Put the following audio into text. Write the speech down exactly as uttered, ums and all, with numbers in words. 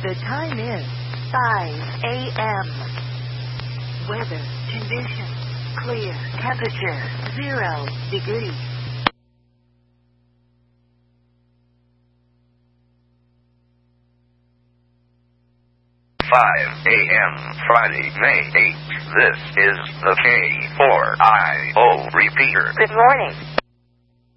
The time is five a.m. Weather conditions clear. Temperature zero degrees. five a.m. Friday, May eighth. This is the K four I O repeater. Good morning.